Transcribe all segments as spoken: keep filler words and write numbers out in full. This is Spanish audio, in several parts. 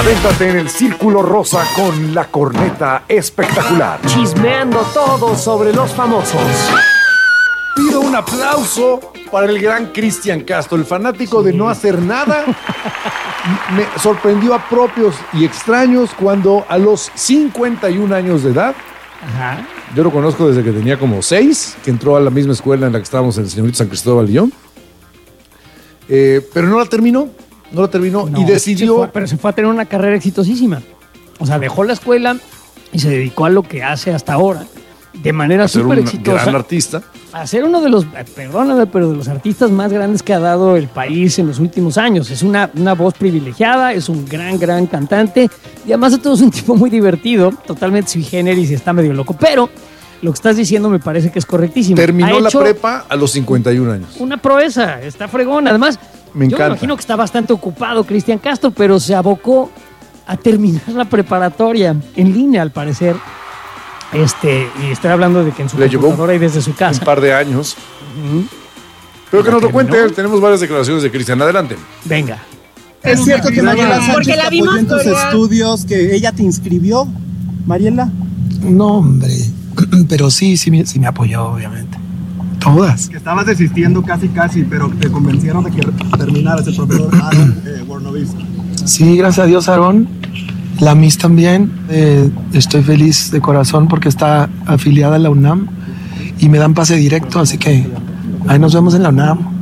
Adéntrate en el Círculo Rosa con la corneta espectacular. Chismeando todo sobre los famosos. Pido un aplauso para el gran Cristian Castro, el fanático sí. de no hacer nada. Me sorprendió a propios y extraños cuando a los cincuenta y un años de edad, Ajá. yo lo conozco desde que tenía como seis, que entró a la misma escuela en la que estábamos en el Señorito San Cristóbal y León, eh, pero no la terminó, no la terminó no, y decidió... Se fue, pero se fue a tener una carrera exitosísima. O sea, dejó la escuela y se dedicó a lo que hace hasta ahora, de manera súper exitosa. Gran artista. A ser uno de los, perdóname, pero de los artistas más grandes que ha dado el país en los últimos años. Es una, una voz privilegiada, es un gran, gran cantante y además de todo es un tipo muy divertido, totalmente sui generis y está medio loco. Pero lo que estás diciendo me parece que es correctísimo. Terminó la prepa a los cincuenta y un años. Una proeza, está fregón. Además, me encanta. Yo me imagino que está bastante ocupado Cristian Castro, pero se abocó a terminar la preparatoria en línea, al parecer. Este, y estoy hablando de que en su Le computadora y desde su casa. Un par de años. Uh-huh. Pero que nos lo cuente él. Tenemos varias declaraciones de Cristian. Adelante. Venga. ¿Es cierto que Mariela Sánchez Porque la vimos en tus estudios, que ella te inscribió, Mariela? No, hombre. Pero sí, sí, me- sí me apoyó, obviamente. Todas. Que estabas desistiendo casi, casi, pero te convencieron de que terminaras el profesor Aaron eh, Warnovisky. Sí, gracias a Dios, Aarón. La Miss también. Eh, estoy feliz de corazón porque está afiliada a la UNAM y me dan pase directo, así que ahí nos vemos en la UNAM.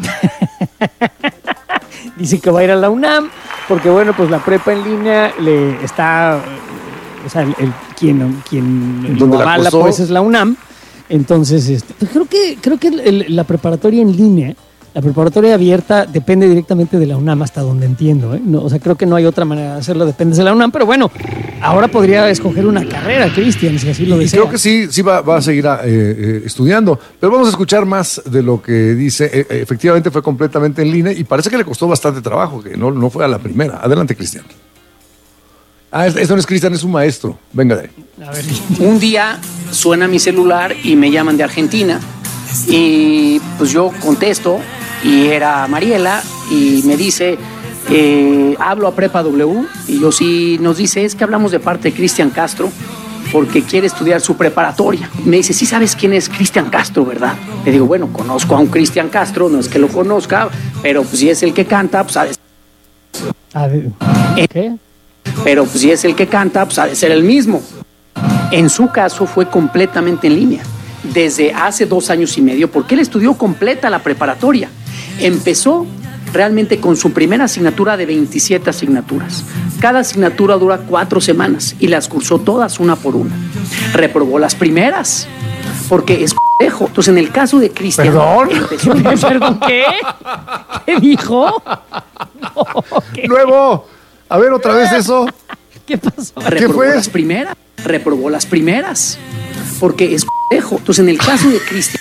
Dice que va a ir a la UNAM porque, bueno, pues la prepa en línea le está, o sea, el, el- quien, quien lo ¿Dónde la avala cursó? pues es la UNAM. Entonces, este, pues creo que creo que el- el- la preparatoria en línea, la preparatoria abierta depende directamente de la UNAM, hasta donde entiendo, ¿eh? No, o sea, creo que no hay otra manera de hacerlo, depende de la UNAM, pero bueno, ahora podría escoger una carrera, Cristian, si así lo Y desea. creo que sí, sí va, va a seguir eh, eh, estudiando. Pero vamos a escuchar más de lo que dice. Eh, eh, efectivamente fue completamente en línea y parece que le costó bastante trabajo, que no, no fue a la primera. Adelante, Cristian. Ah, esto no es Cristian, es un maestro. Venga de ahí. A ver. Un día suena mi celular y me llaman de Argentina y pues yo contesto y era Mariela y me dice, eh, hablo a Prepa W y yo sí, nos dice, es que hablamos de parte de Cristian Castro porque quiere estudiar su preparatoria. Me dice, sí sabes quién es Cristian Castro, ¿verdad? Le digo, bueno, conozco a un Cristian Castro, no es que lo conozca, pero pues si es el que canta, pues ha de A ver, ¿qué? pero pues, si es el que canta, pues ha de ser el mismo. En su caso fue completamente en línea, desde hace dos años y medio, porque él estudió completa la preparatoria. Empezó realmente con su primera asignatura de veintisiete asignaturas. Cada asignatura dura cuatro semanas y las cursó todas una por una. Reprobó las primeras, porque es complejo. Entonces, en el caso de Cristian... ¿Perdón? empezó- ¿Perdón qué? ¿Qué dijo? No, ¿qué? Luego, a ver otra vez eso. ¿Qué pasó? Reprobó fue? las primeras. Reprobó las primeras. Porque es complejo. Entonces, en el caso de Cristian,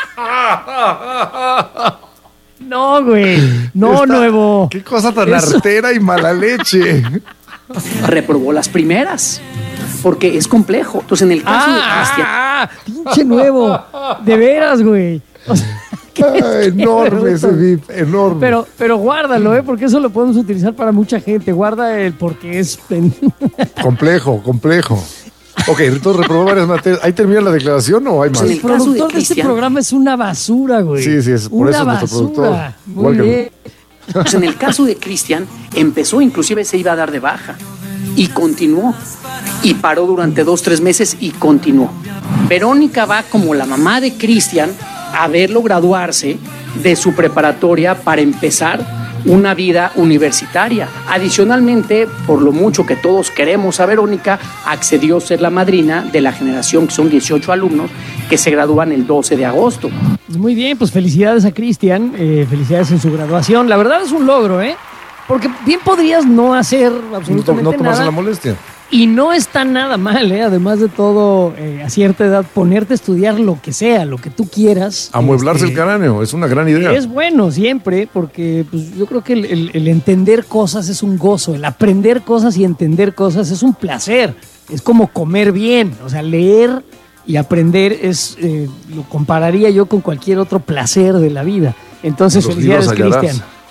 No, güey. No, Está- nuevo. Qué cosa tan Eso. artera y mala leche. reprobó las primeras. Porque es complejo. Entonces, en el caso de Cristian, Ah, ah, pinche nuevo. De veras, güey. O sea, ¿qué Ah, es? enorme ese VIP, enorme. Pero, pero guárdalo, ¿eh? Porque eso lo podemos utilizar para mucha gente. Guarda el porque es... pen- Complejo, complejo. Ok, entonces reprobó varias materias. ¿Ahí termina la declaración o hay más? En El el caso de productor de este Cristian. programa es una basura, güey. Sí, sí, es- por una eso es nuestro productor. basura. Muy Igual que- bien. pues en el caso de Cristian, empezó, inclusive se iba a dar de baja. Y continuó. Y paró durante dos, tres meses y continuó. Verónica va como la mamá de Cristian a verlo graduarse de su preparatoria para empezar una vida universitaria. Adicionalmente, por lo mucho que todos queremos a Verónica, accedió a ser la madrina de la generación, que son dieciocho alumnos, que se gradúan el doce de agosto. Muy bien, pues felicidades a Cristian. eh, felicidades en su graduación. La verdad es un logro, ¿eh? Porque bien podrías no hacer No, absolutamente no tomarse nada. la molestia. Y no está nada mal, ¿eh? Además de todo, eh, a cierta edad, ponerte a estudiar lo que sea, lo que tú quieras. Amueblarse Este, el cráneo, es una gran idea. Es bueno siempre, porque pues, yo creo que el, el- el entender cosas es un gozo, el aprender cosas y entender cosas es un placer, es como comer bien, o sea, leer y aprender es, eh, lo compararía yo con cualquier otro placer de la vida. Entonces, Los felicidades, libros hallarás. Cristian.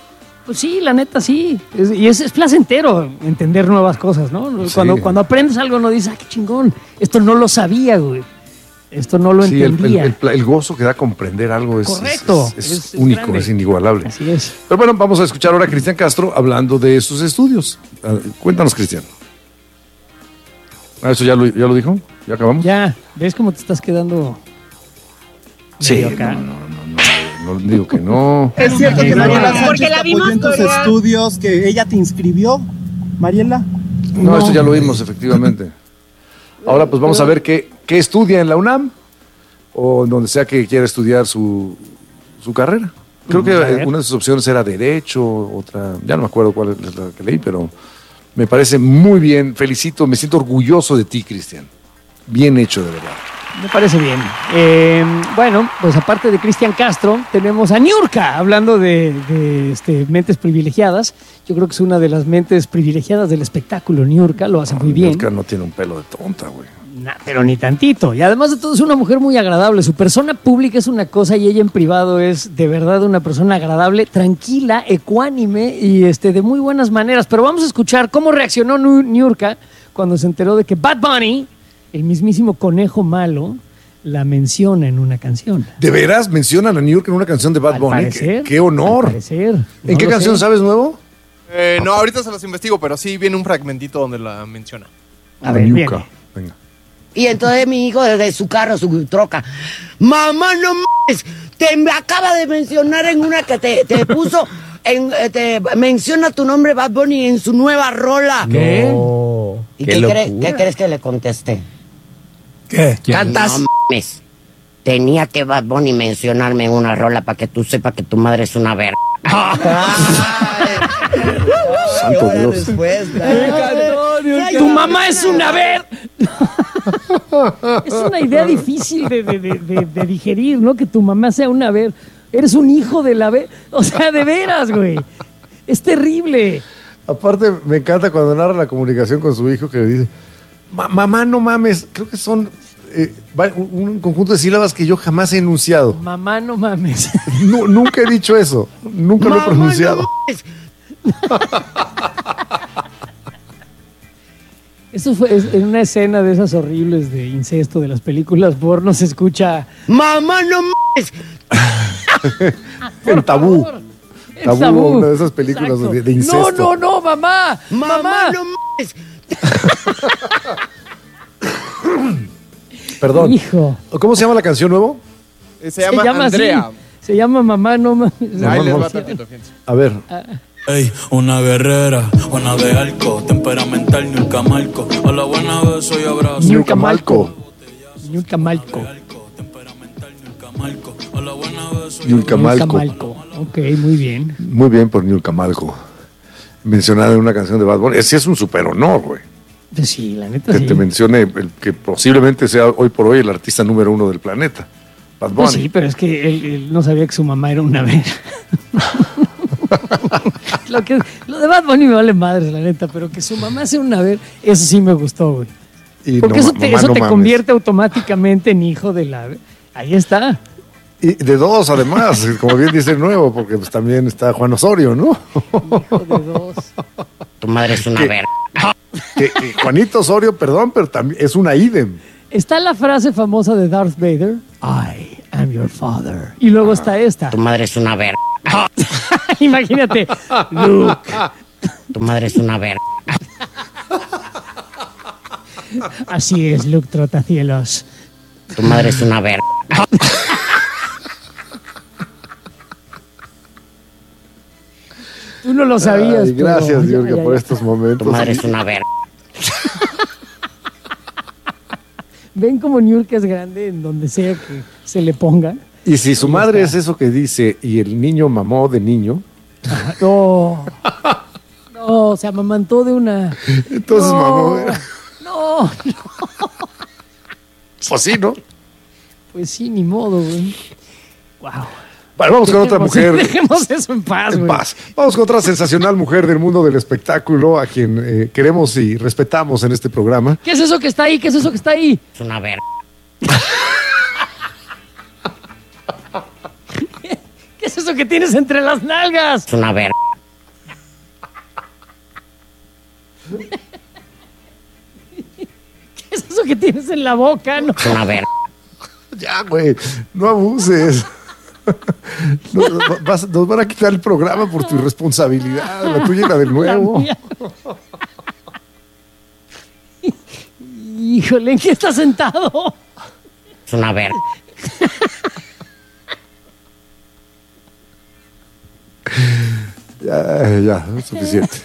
Pues sí, la neta sí. Es- y es, es placentero entender nuevas cosas, ¿no? Sí. Cuando, cuando aprendes algo no dices, ah, qué chingón. Esto no lo sabía, güey. Esto no lo Sí, el, el- entendía. el pla- el gozo que da comprender algo es, Correcto. es, es- es Es- es único, grande. es inigualable. Así es. Pero bueno, vamos a escuchar ahora a Cristian Castro hablando de sus estudios. Ah, Cuéntanos, Cristian. Ah, ¿eso ya lo, ya lo dijo? ¿Ya acabamos? Ya, ¿ves cómo te estás quedando? Sí, medio acá? no, no, no, no, no digo que no. ¿Es cierto que Mariela Porque Sánchez la te vimos apoyó en tus corear. estudios, que ella te inscribió, Mariela? No, esto ya lo vimos, efectivamente. Ahora pues vamos a ver qué, qué estudia en la UNAM o en donde sea que quiera estudiar su, su carrera. Creo que A ver. eh, una de sus opciones era Derecho, otra, ya no me acuerdo cuál es la que leí, pero me parece muy bien. Felicito, me siento orgulloso de ti, Cristian. Bien hecho, de verdad. Me parece bien. Eh, bueno, pues aparte de Cristian Castro, tenemos a Niurka, hablando de, de, este, mentes privilegiadas. Yo creo que es una de las mentes privilegiadas del espectáculo. Niurka lo hace muy bien. Oscar no tiene un pelo de tonta, güey. Nah, pero ni tantito. Y además de todo es una mujer muy agradable. Su persona pública es una cosa y ella en privado es de verdad una persona agradable, tranquila, ecuánime y este, de muy buenas maneras. Pero vamos a escuchar cómo reaccionó Nu- Niurka cuando se enteró de que Bad Bunny, el mismísimo conejo malo, la menciona en una canción. ¿De veras mencionan a New York en una canción de Bad Al Bunny? parecer, ¿Qué, qué honor! al parecer. ¿En No qué lo canción sé. sabes nuevo? Eh, no, ahorita se los investigo, pero sí viene un fragmentito donde la menciona. A ver, Niurka. viene. Venga. Y entonces mi hijo desde su carro, su troca, mamá, no mames, te me acaba de mencionar en una que te, te puso, en, eh, te menciona tu nombre Bad Bunny en su nueva rola. ¿Qué? ¿Y qué, cre- qué crees que le contesté? ¿Qué? ¿Cantas? No mames, tenía que Bad Bunny mencionarme en una rola para que tú sepas que tu madre es una verga. Santo Dios. Tu mamá es una ver. Es una idea difícil de, de- de- de- de digerir, ¿no? Que tu mamá sea una ver. Eres un hijo de la ver. O sea, de veras, güey. Es terrible. Aparte, me encanta cuando narra la comunicación con su hijo que le dice, "Ma- mamá, no mames, creo que son eh, va- un, un conjunto de sílabas que yo jamás he enunciado. Mamá, no mames. Nu- nunca he dicho eso, nunca lo he Mamá, pronunciado. no mames. Eso fue es- en una escena de esas horribles de incesto de las películas porno. Se escucha Mamá, no mames. En Tabú. favor, el Tabú, tabú. una de esas películas Exacto. de- de incesto. No, no, no, mamá. Mamá, Mamá. no mames. Perdón. Hijo. ¿Cómo se llama la canción nuevo? Eh, se llama, así. Andrea. Se llama mamá, no mames. Ahí les no, va sí. tantito, fíjense. A ver. Ey, una guerrera, buena de arco, temperamental, nunca marco. A la buena vez soy abrazo. Niurka Malco. Niurka Malco. Temperamental, nunca marco. A la buena vez soy Niurka Niurka Malco. Malco. Ok, muy bien. Muy bien por Niurka Malco. Mencionada en una canción de Bad Bunny. Ese es un super honor, güey. Pues sí, la neta Que sí. te mencione el que posiblemente sea hoy por hoy el artista número uno del planeta. Bad Bunny. Pues sí, pero es que él, él no sabía que su mamá era una ver. lo, que, lo de Bad Bunny me vale madres, la neta, pero que su mamá sea una ver, eso sí me gustó, güey. Y Porque no eso ma- te, mamá, eso no te mames. convierte automáticamente en hijo de la... Ahí está. Y de dos, además, como bien dice el nuevo, porque pues también está Juan Osorio, ¿no? Hijo de dos. Tu madre es una ¿Qué? verga. que, que Juanito Osorio, perdón, pero también es una idem. Está la frase famosa de Darth Vader, I am your father. Y luego está esta. Tu madre es una verga. Imagínate, Luke. Tu madre es una verga. Así es, Luke Trotacielos. Tu madre es una verga. Tú no lo sabías. Ay, pero- gracias, ya, Diurka, ya, por ya. estos Tu momentos. madre es una verga. Ven como Niurka es grande en donde sea que se le ponga. Y si su madre es eso que dice y el niño mamó de niño, No. No, se amamantó de una. entonces no, mamó. No, no. Pues sí, ¿no? Pues sí, ni modo, güey. Wow. Bueno, vamos con otra mujer. Dejemos eso en paz, En güey. paz. Vamos con otra sensacional mujer del mundo del espectáculo, a quien eh, queremos y respetamos en este programa. ¿Qué es eso que está ahí? ¿Qué es eso que está ahí? Es una verga. ¿Qué es eso que tienes entre las nalgas? Es una verga. ¿Qué es eso que tienes en la boca? No. A ver. Ya, güey, no abuses. Nos, vas- nos van a quitar el programa por tu irresponsabilidad, la tuya y la del nuevo. Híjole, ¿en qué está sentado? Es una ver. Ya, ya, es suficiente.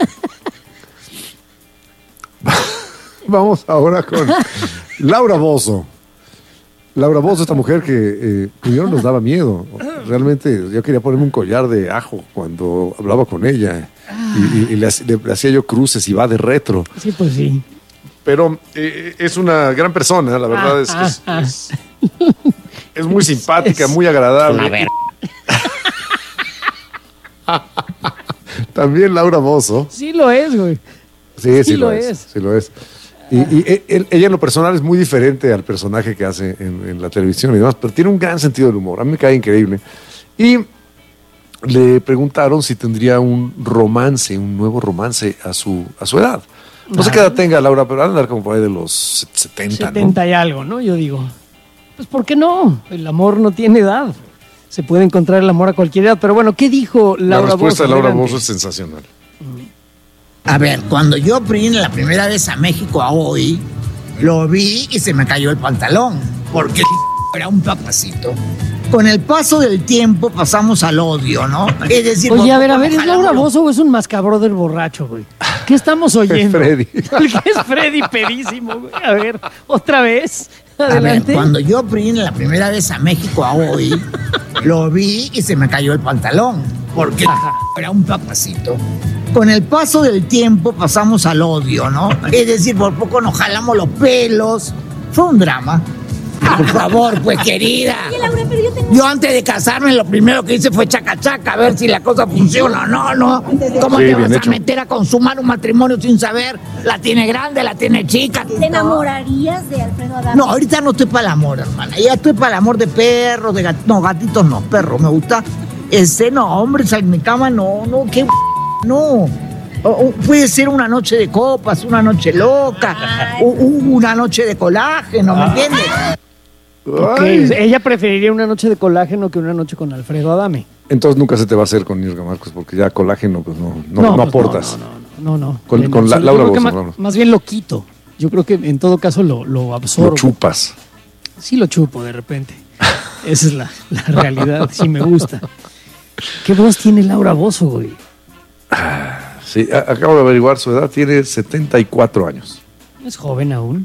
Vamos ahora con Laura Bozzo. Laura Bozzo, esta mujer que eh, primero nos daba miedo. Realmente yo quería ponerme un collar de ajo cuando hablaba con ella. Y, y- y le, hac- le- le hacía yo cruces y va de retro. Sí, pues sí. Pero eh, es una gran persona, la verdad Ah, es, ah, es, ah. es- es muy simpática, es- muy Una agradable. ver. También Laura Bozzo. Sí lo es, güey. Sí, sí, Sí lo, lo es. es. Sí lo es. Y, y e- él- ella en lo personal es muy diferente al personaje que hace en, en la televisión y demás, pero tiene un gran sentido del humor. A mí me cae increíble. Y le preguntaron si tendría un romance, un nuevo romance a su, a su edad. No sé qué edad tenga Laura, pero va a andar como por ahí de los setenta, ¿no? setenta y algo, ¿no? Yo digo, pues ¿por qué no? El amor no tiene edad. Se puede encontrar el amor a cualquier edad. Pero bueno, ¿qué dijo La Laura respuesta Bozzo? de Laura Adelante. Bozzo es sensacional. A ver, cuando yo vine la primera vez a México a hoy, lo vi y se me cayó el pantalón, porque era un papacito. Con el paso del tiempo pasamos al odio, ¿no? Es decir, Oye, por a ver, a poco ver, ¿es nos Laura jalamos los- Bozzo o es un mascabroder borracho, güey? ¿Qué estamos oyendo? Freddy. Porque es Freddy pedísimo, güey. A ver, otra vez. A ver, Adelante. cuando yo vine la primera vez a México a hoy, lo vi y se me cayó el pantalón, porque era un papacito. Con el paso del tiempo pasamos al odio, ¿no? Es decir, por poco nos jalamos los pelos. Fue un drama. Por favor, pues, querida. Yo antes de casarme lo primero que hice fue chaca chaca, a ver si la cosa funciona o no, ¿no? ¿Cómo Sí, te bien vas hecho. a meter a consumar un matrimonio sin saber? La tiene grande, la tiene chica. ¿Te enamorarías de Alfredo Adame? No, ahorita no estoy para el amor, hermana. Ya estoy para el amor de perros, de gatitos. No, gatitos no, perros. Me gusta. Ese no, hombre, en mi cama no, no, qué no. O- o puede ser una noche de copas, una noche loca, u- u- una noche de colágeno, ¿me entiendes? Ok, Ay. ella preferiría una noche de colágeno que una noche con Alfredo Adame. Entonces nunca se te va a hacer con Nirga Marcos porque ya colágeno pues no, no, no pues aportas. No, no, no. no. Con- En con la- absoluto. Laura Yo creo que Bozzo, ma- Laura. Más bien lo quito. Yo creo que en todo caso lo, lo absorbo. Lo chupas. Sí lo chupo de repente. Esa es la, la realidad. Sí me gusta. ¿Qué voz tiene Laura Bozzo, güey? Sí, a- acabo de averiguar su edad, tiene setenta y cuatro años. Es joven aún.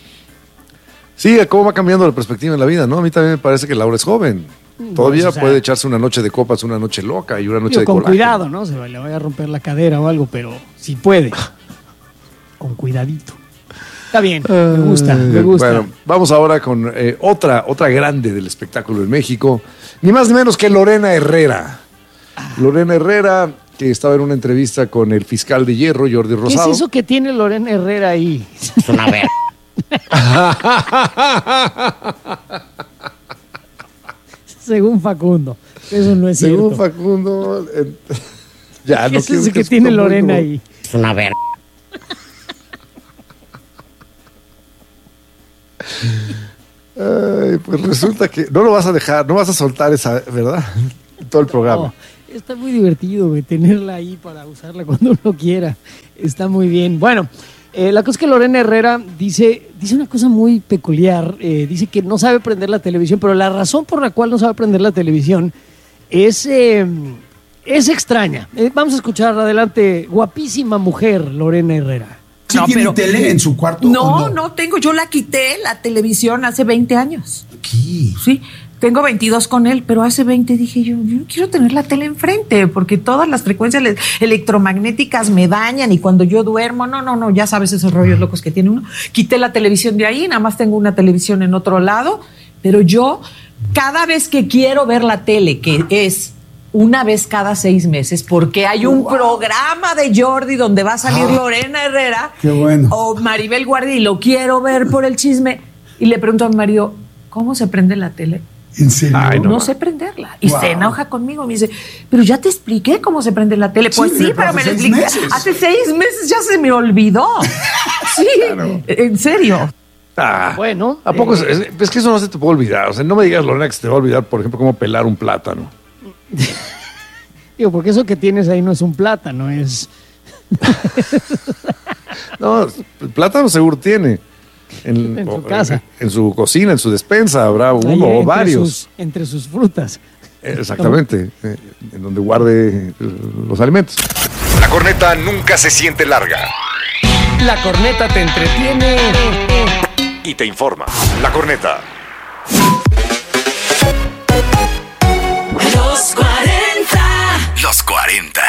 Sí, cómo va cambiando la perspectiva en la vida, ¿no? A mí también me parece que Laura es joven. Todavía pues, o sea, puede echarse una noche de copas, una noche loca y una noche Digo, de con colágeno. cuidado, ¿no? Se va- le vaya a romper la cadera o algo, pero si puede. Con cuidadito. Está bien, me gusta, me gusta. Bueno, vamos ahora con eh, otra, otra grande del espectáculo en México, ni más ni menos que Lorena Herrera. Lorena Herrera, que estaba en una entrevista con el fiscal de Hierro, Jordi ¿Qué Rosado. es eso que tiene Lorena Herrera ahí? Es una ver. Según Facundo. Eso no es Según cierto. Facundo, eh, ya ¿Qué no es quiero eso que esto tiene muy Lorena como- ahí? Es una ver. Ay, pues resulta que no lo vas a dejar, no vas a soltar esa, ¿verdad? Todo el programa. No, está muy divertido, güey, tenerla ahí para usarla cuando uno quiera. Está muy bien. Bueno, eh, la cosa es que Lorena Herrera dice, dice una cosa muy peculiar. eh, dice que no sabe prender la televisión, pero la razón por la cual no sabe prender la televisión es, eh, es extraña. Eh, vamos a escuchar adelante. Guapísima mujer, Lorena Herrera. ¿Sí No, tiene pero- tele en su cuarto? No, o no tengo. Yo la quité, la televisión, hace veinte años. ¿Qué? Sí, tengo veintidós con él, pero hace veinte dije yo, yo no quiero tener la tele enfrente porque todas las frecuencias le- electromagnéticas me dañan y cuando yo duermo, no, no, no, ya sabes esos rollos locos que tiene uno. Quité la televisión de ahí, nada más tengo una televisión en otro lado, pero yo cada vez que quiero ver la tele, que es una vez cada seis meses, porque hay un programa de Jordi donde va a salir Ah. Lorena Herrera Qué bueno. o Maribel Guardia y lo quiero ver por el chisme, y le pregunto a mi marido, ¿cómo se prende la tele? ¿En serio? Ay, No, no, sé prenderla. Y Wow. se enoja conmigo. Me dice, pero ya te expliqué cómo se prende la tele. Pues Sí, sí, pero pero hace me lo seis expliqué. meses. Hace seis meses ya se me olvidó. Sí, Claro. en serio. Ah, Bueno, ¿a poco? eh, es, es que eso no se te puede olvidar. O sea, no me digas, Lorena, que se te va a olvidar, por ejemplo, cómo pelar un plátano. Digo, porque eso que tienes ahí no es un plátano, es... No, el plátano seguro tiene. En, En su o- casa. En su cocina, en su despensa, habrá uno ahí o entre varios. sus- entre sus frutas. Exactamente. eh, En donde guarde eh, los alimentos. La corneta nunca se siente larga. La corneta te entretiene. Y te informa. La corneta. Los cuarenta. Los cuarenta.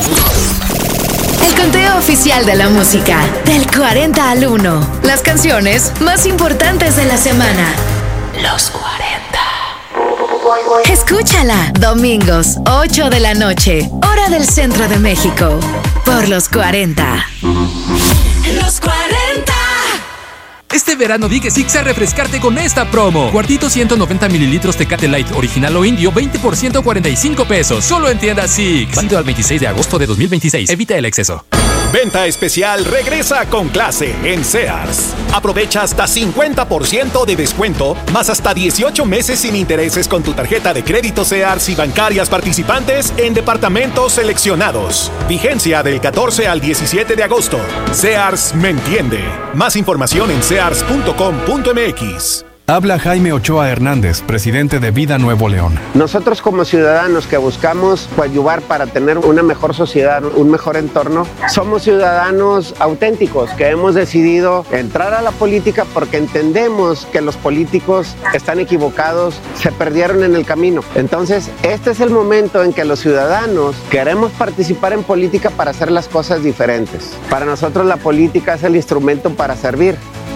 El conteo oficial de la música. Del cuarenta al uno. Las canciones más importantes de la semana. Los cuarenta. Escúchala. Domingos, ocho de la noche. Hora del centro de México. Por los cuarenta. Los cuarenta. Este verano di que sí a refrescarte con esta promo. Cuartito ciento noventa mililitros Tecate Light original o indio, veinte por ciento, cuarenta y cinco pesos. Solo en tiendas Six. Válido al veintiséis de agosto de dos mil veintiséis. Evita el exceso. Venta especial regresa con clase en Sears. Aprovecha hasta cincuenta por ciento de descuento, más hasta dieciocho meses sin intereses con tu tarjeta de crédito Sears y bancarias participantes en departamentos seleccionados. Vigencia del catorce al diecisiete de agosto. Sears me entiende. Más información en sears punto com punto m x. Habla Jaime Ochoa Hernández, presidente de Vida Nuevo León. Nosotros como ciudadanos que buscamos coadyuvar para tener una mejor sociedad, un mejor entorno, somos ciudadanos auténticos que hemos decidido entrar a la política porque entendemos que los políticos están equivocados, se perdieron en el camino. Entonces, este es el momento en que los ciudadanos queremos participar en política para hacer las cosas diferentes. Para nosotros la política es el instrumento para servir.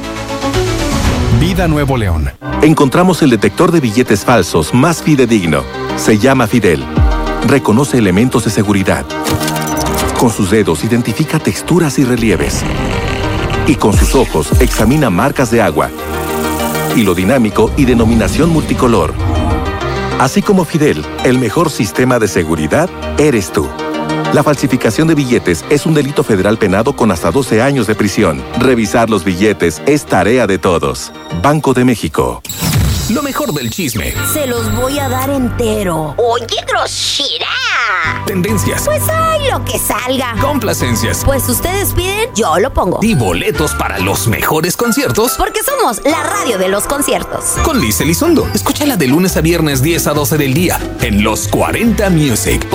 Vida Nuevo León. Encontramos el detector de billetes falsos más fidedigno. Se llama Fidel. Reconoce elementos de seguridad. Con sus dedos identifica texturas y relieves. Y con sus ojos examina marcas de agua, hilo dinámico y denominación multicolor. Así como Fidel, el mejor sistema de seguridad eres tú. La falsificación de billetes es un delito federal penado con hasta doce años de prisión. Revisar los billetes es tarea de todos. Banco de México. Lo mejor del chisme. Se los voy a dar entero. Oye, grosera. Tendencias. Pues hay lo que salga. Complacencias. Pues ustedes piden, yo lo pongo. Y boletos para los mejores conciertos. Porque somos la radio de los conciertos. Con Liz Elizondo. Escúchala de lunes a viernes diez a doce del día en Los cuarenta Music.